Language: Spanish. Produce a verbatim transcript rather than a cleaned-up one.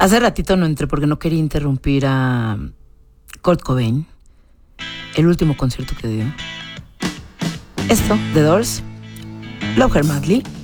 Hace ratito no entré porque no quería interrumpir a Kurt Cobain, el último concierto que dio. Esto, The Doors, Love Her Madly.